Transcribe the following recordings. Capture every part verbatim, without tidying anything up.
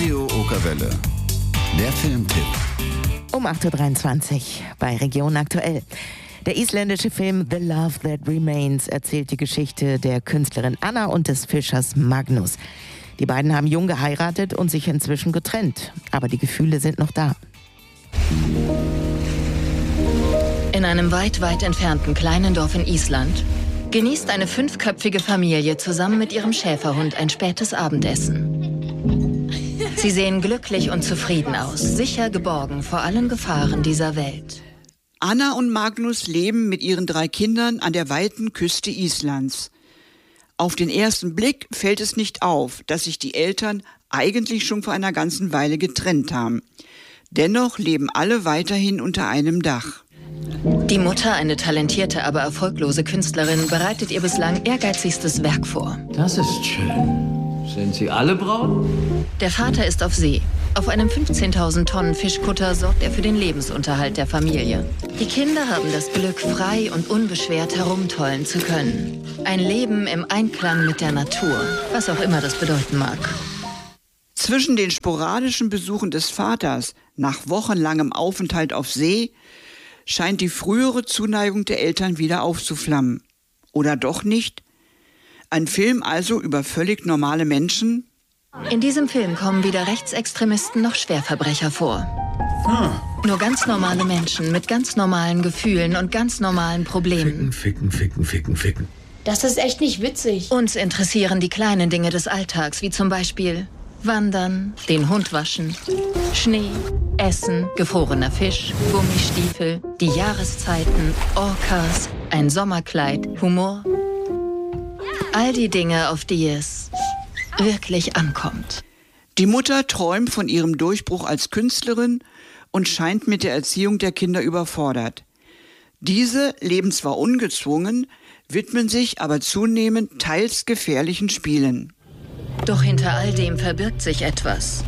Radio Okerwelle. Der Filmtipp. Um acht Uhr dreiundzwanzig bei Region Aktuell. Der isländische Film The Love That Remains erzählt die Geschichte der Künstlerin Anna und des Fischers Magnus. Die beiden haben jung geheiratet und sich inzwischen getrennt. Aber die Gefühle sind noch da. In einem weit, weit entfernten kleinen Dorf in Island genießt eine fünfköpfige Familie zusammen mit ihrem Schäferhund ein spätes Abendessen. Sie sehen glücklich und zufrieden aus, sicher geborgen vor allen Gefahren dieser Welt. Anna und Magnus leben mit ihren drei Kindern an der weiten Küste Islands. Auf den ersten Blick fällt es nicht auf, dass sich die Eltern eigentlich schon vor einer ganzen Weile getrennt haben. Dennoch leben alle weiterhin unter einem Dach. Die Mutter, eine talentierte, aber erfolglose Künstlerin, bereitet ihr bislang ehrgeizigstes Werk vor. Das ist schön. Sind Sie alle braun? Der Vater ist auf See. Auf einem fünfzehntausend Tonnen Fischkutter sorgt er für den Lebensunterhalt der Familie. Die Kinder haben das Glück, frei und unbeschwert herumtollen zu können. Ein Leben im Einklang mit der Natur, was auch immer das bedeuten mag. Zwischen den sporadischen Besuchen des Vaters nach wochenlangem Aufenthalt auf See scheint die frühere Zuneigung der Eltern wieder aufzuflammen. Oder doch nicht? Ein Film also über völlig normale Menschen? In diesem Film kommen weder Rechtsextremisten noch Schwerverbrecher vor. Hm. Nur ganz normale Menschen mit ganz normalen Gefühlen und ganz normalen Problemen. Ficken, ficken, ficken, ficken, ficken. Das ist echt nicht witzig. Uns interessieren die kleinen Dinge des Alltags, wie zum Beispiel Wandern, den Hund waschen, Schnee, Essen, gefrorener Fisch, Gummistiefel, die Jahreszeiten, Orcas, ein Sommerkleid, Humor. All die Dinge, auf die es wirklich ankommt. Die Mutter träumt von ihrem Durchbruch als Künstlerin und scheint mit der Erziehung der Kinder überfordert. Diese leben zwar ungezwungen, widmen sich aber zunehmend teils gefährlichen Spielen. Doch hinter all dem verbirgt sich etwas.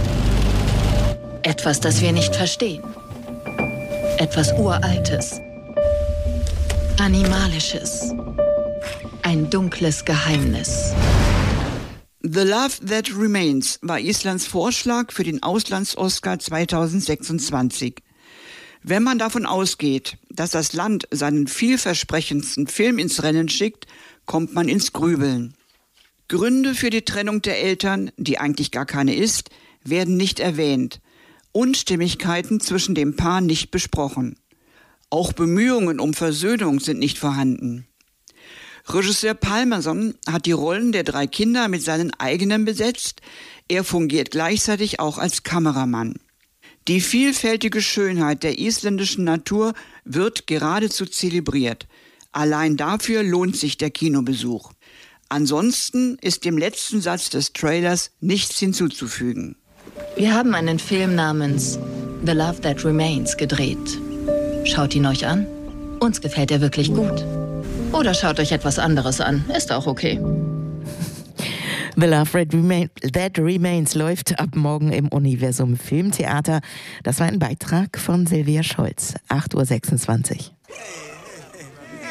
Etwas, das wir nicht verstehen. Etwas Uraltes. Animalisches. Ein dunkles Geheimnis. The Love That Remains war Islands Vorschlag für den Auslands-Oscar zweitausendsechsundzwanzig. Wenn man davon ausgeht, dass das Land seinen vielversprechendsten Film ins Rennen schickt, kommt man ins Grübeln. Gründe für die Trennung der Eltern, die eigentlich gar keine ist, werden nicht erwähnt. Unstimmigkeiten zwischen dem Paar nicht besprochen. Auch Bemühungen um Versöhnung sind nicht vorhanden. Regisseur Pálmason hat die Rollen der drei Kinder mit seinen eigenen besetzt. Er fungiert gleichzeitig auch als Kameramann. Die vielfältige Schönheit der isländischen Natur wird geradezu zelebriert. Allein dafür lohnt sich der Kinobesuch. Ansonsten ist dem letzten Satz des Trailers nichts hinzuzufügen. Wir haben einen Film namens The Love That Remains gedreht. Schaut ihn euch an. Uns gefällt er wirklich gut. Oder schaut euch etwas anderes an. Ist auch okay. The Love That, Remain, That Remains läuft ab morgen im Universum Filmtheater. Das war ein Beitrag von Silvia Scholz. acht Uhr sechsundzwanzig.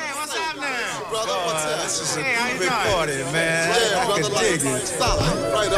This is a big party, man. I can dig it.